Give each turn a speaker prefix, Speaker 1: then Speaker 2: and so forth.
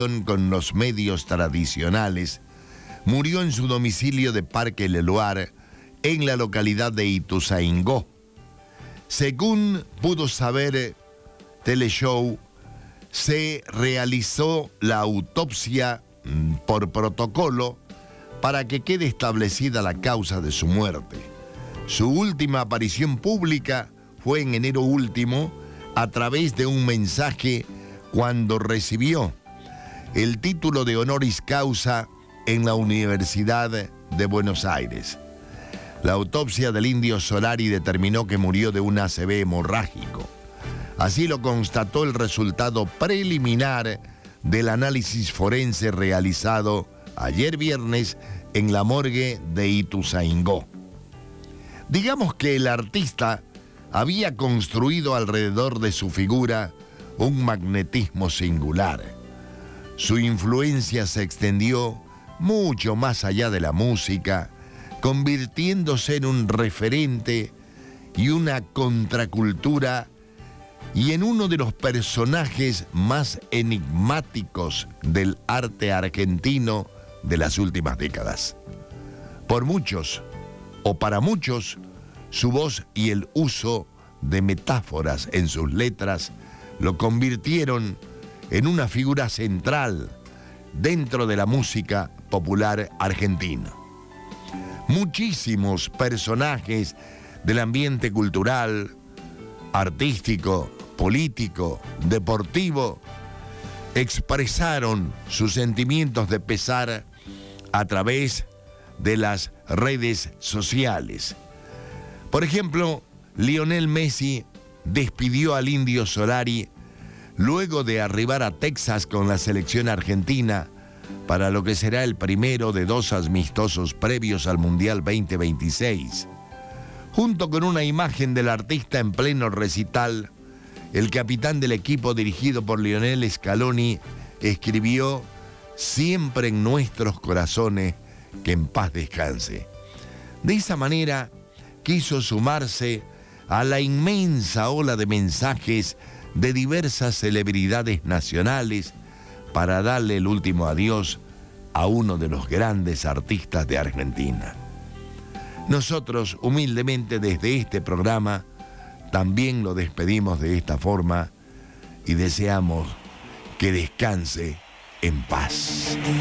Speaker 1: con los medios tradicionales, murió en su domicilio de Parque Leloir, en la localidad de Ituzaingó. Según pudo saber Teleshow, se realizó la autopsia por protocolo para que quede establecida la causa de su muerte. Su última aparición pública fue en enero último a través de un mensaje cuando recibió el título de honoris causa en la Universidad de Buenos Aires. La autopsia del Indio Solari determinó que murió de un ACV hemorrágico. Así lo constató el resultado preliminar del análisis forense realizado ayer viernes en la morgue de Ituzaingó. Digamos que el artista había construido alrededor de su figura un magnetismo singular. Su influencia se extendió mucho más allá de la música, convirtiéndose en un referente y una contracultura y en uno de los personajes más enigmáticos del arte argentino de las últimas décadas. Por muchos, o para muchos, su voz y el uso de metáforas en sus letras lo convirtieron en una figura central dentro de la música popular argentina. Muchísimos personajes del ambiente cultural, artístico, político, deportivo, expresaron sus sentimientos de pesar a través de las redes sociales. Por ejemplo, Lionel Messi despidió al Indio Solari luego de arribar a Texas con la selección argentina para lo que será el primero de 2 amistosos previos al Mundial 2026. Junto con una imagen del artista en pleno recital, el capitán del equipo dirigido por Lionel Scaloni escribió: "Siempre en nuestros corazones, que en paz descanse". De esa manera quiso sumarse a la inmensa ola de mensajes de diversas celebridades nacionales para darle el último adiós a uno de los grandes artistas de Argentina. Nosotros, humildemente desde este programa, también lo despedimos de esta forma y deseamos que descanse en paz.